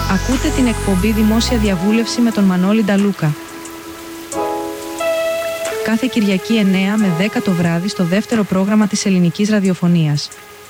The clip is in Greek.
Ακούτε την εκπομπή Δημόσια Διαβούλευση με τον Μανώλη Νταλούκα. Κάθε Κυριακή 9 με 10 το βράδυ στο δεύτερο πρόγραμμα της ελληνικής ραδιοφωνίας.